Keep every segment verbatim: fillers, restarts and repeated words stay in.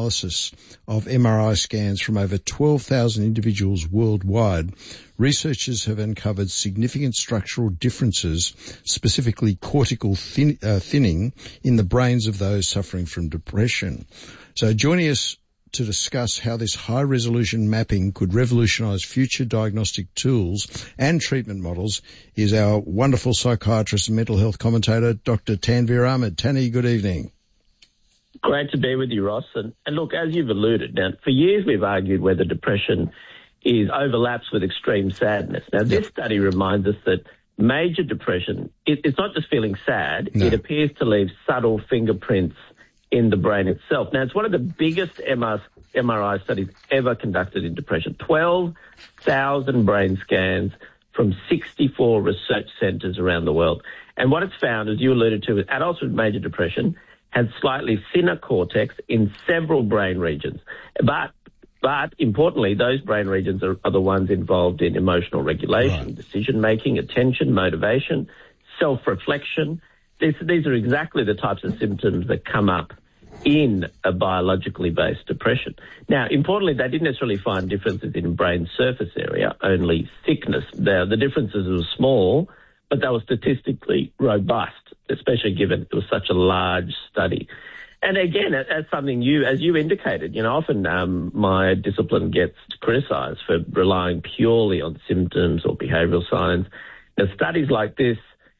analysis of M R I scans from over twelve thousand individuals worldwide, researchers have uncovered significant structural differences, specifically cortical thin, uh, thinning, in the brains of those suffering from depression. So joining us to discuss how this high-resolution mapping could revolutionise future diagnostic tools and treatment models is our wonderful psychiatrist and mental health commentator, Doctor Tanveer Ahmed. Tani, good evening. Great to be with you, Ross. And, and look, as you've alluded, now, for years we've argued whether depression is overlaps with extreme sadness. Now, this yep. study reminds us that major depression, it, it's not just feeling sad, no. It appears to leave subtle fingerprints in the brain itself. Now, it's one of the biggest M R I studies ever conducted in depression. twelve thousand brain scans from sixty-four research centres around the world. And what it's found, as you alluded to, is adults with major depression had slightly thinner cortex in several brain regions. But But importantly, those brain regions are, are the ones involved in emotional regulation, right. decision-making, attention, motivation, self-reflection. These, these are exactly the types of symptoms that come up in a biologically based depression. Now, importantly, they didn't necessarily find differences in brain surface area, only thickness. The, the differences were small, but they were statistically robust, especially given it was such a large study. And again, as something you, as you indicated, you know, often um, my discipline gets criticised for relying purely on symptoms or behavioural signs. Now, studies like this,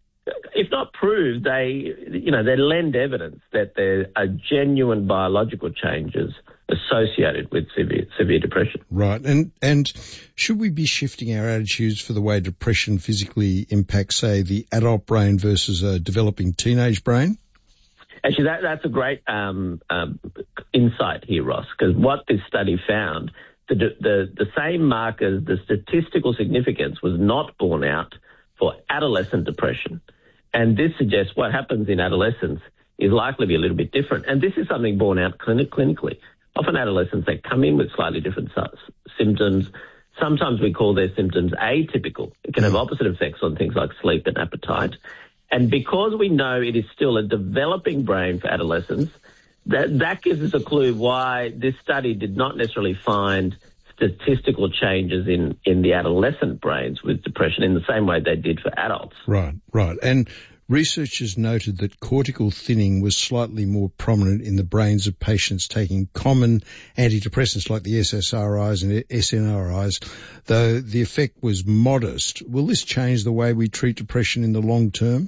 if not proved, they, you know, they lend evidence that there are genuine biological changes associated with severe, severe depression. Right. And, and should we be shifting our attitudes for the way depression physically impacts, say, the adult brain versus a developing teenage brain? Actually, that, that's a great um, um, insight here, Ross, because what this study found, the, the, the same markers, the statistical significance was not borne out for adolescent depression. And this suggests what happens in adolescence is likely to be a little bit different. And this is something borne out clinic- clinically. Often adolescents, they come in with slightly different symptoms. Sometimes we call their symptoms atypical. It can have opposite effects on things like sleep and appetite. And because we know it is still a developing brain for adolescents, that, that gives us a clue why this study did not necessarily find statistical changes in, in the adolescent brains with depression in the same way they did for adults. Right, right. And researchers noted that cortical thinning was slightly more prominent in the brains of patients taking common antidepressants like the S S R Is and S N R Is, though the effect was modest. Will this change the way we treat depression in the long term?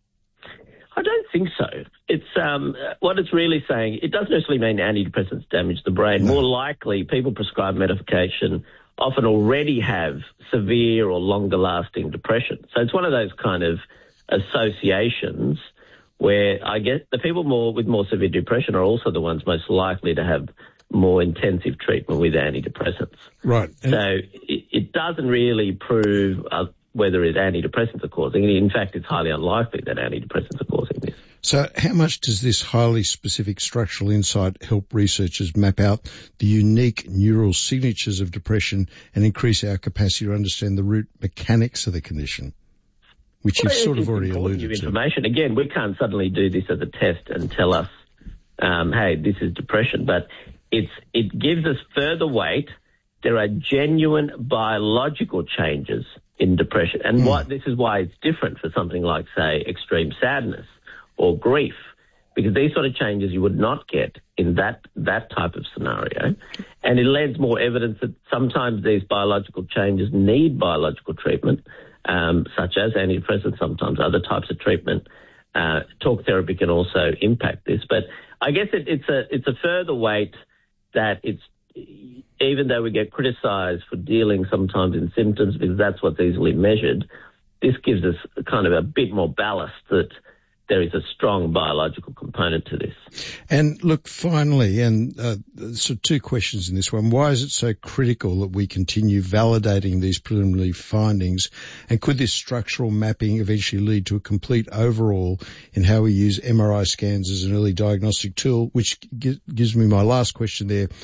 I don't think so. It's um, what it's really saying. It doesn't necessarily mean antidepressants damage the brain. No. More likely, people prescribed medication often already have severe or longer-lasting depression. So it's one of those kind of associations where I guess the people more with more severe depression are also the ones most likely to have more intensive treatment with antidepressants. Right. And so it, it doesn't really prove uh, whether it's antidepressants are causing it. In fact, it's highly unlikely that antidepressants are causing this. So how much does this highly specific structural insight help researchers map out the unique neural signatures of depression and increase our capacity to understand the root mechanics of the condition, which well, you've sort of already alluded to? Information. Again, we can't suddenly do this as a test and tell us, um, hey, this is depression, but it's it gives us further weight. There are genuine biological changes in depression. And mm. what this is why it's different for something like, say, extreme sadness or grief, because these sort of changes you would not get in that, that type of scenario. And it lends more evidence that sometimes these biological changes need biological treatment, um, such as antidepressants, sometimes other types of treatment. Uh, talk therapy can also impact this. But I guess it, it's a it's a further weight that it's, even though we get criticised for dealing sometimes in symptoms because that's what's easily measured, this gives us kind of a bit more ballast that there is a strong biological component to this. And look, finally, and uh, so two questions in this one. Why is it so critical that we continue validating these preliminary findings? And could this structural mapping eventually lead to a complete overhaul in how we use M R I scans as an early diagnostic tool? Which gives me my last question there.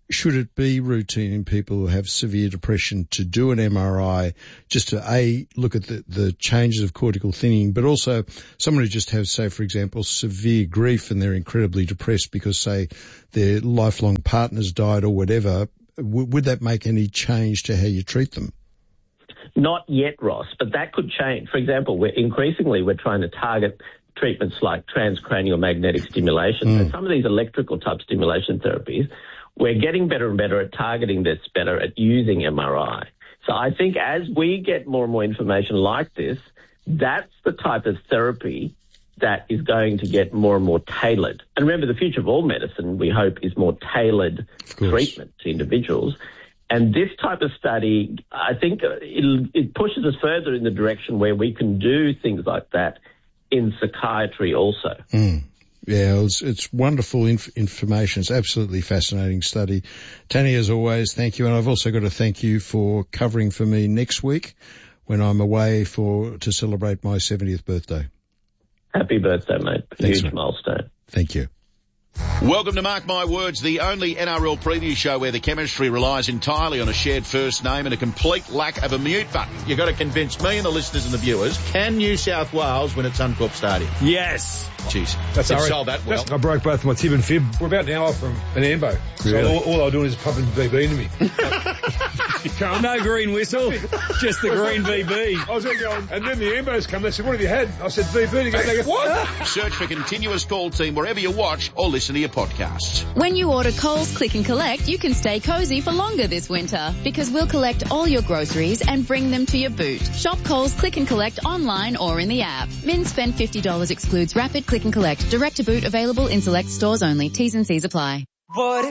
should it be routine in people who have severe depression to do an M R I just to, A, look at the, the changes of cortical thinning, but also someone who just has, say, for example, severe grief and they're incredibly depressed because, say, their lifelong partner's died or whatever, w- would that make any change to how you treat them? Not yet, Ross, but that could change. For example, we're increasingly we're trying to target treatments like transcranial magnetic stimulation. Mm. So some of these electrical type stimulation therapies, we're getting better and better at targeting this, better at using M R I. So I think as we get more and more information like this, that's the type of therapy that is going to get more and more tailored. And remember, the future of all medicine, we hope, is more tailored treatment to individuals. And this type of study, I think it, it pushes us further in the direction where we can do things like that in psychiatry also. Mm. Yeah, it's, it's wonderful inf- information. It's absolutely fascinating study. Tani, as always, thank you. And I've also got to thank you for covering for me next week when I'm away for to celebrate my seventieth birthday. Happy birthday, mate. Thanks, Huge mate. milestone. Thank you. Welcome to Mark My Words, the only N R L preview show where the chemistry relies entirely on a shared first name and a complete lack of a mute button. You've got to convince me and the listeners and the viewers, can New South Wales win at Suncorp Stadium? Yes. Jeez, That's they've all right. sold that well. That's, I broke both my tib and fib. We're about an hour from an ambo. So Really? all, all I was doing is pumping V B into me. No green whistle, just the green V B. I was going, and then the ambos come. They said, "What have you had?" I said, "V B." They go, they go, "What?" Search for Continuous Call Team wherever you watch or listen to your podcasts. When you order Coles Click and Collect, you can stay cozy for longer this winter because we'll collect all your groceries and bring them to your boot. Shop Coles Click and Collect online or in the app. Min spend fifty dollars excludes rapid click and collect. Direct to boot available in select stores only. T's and C's apply.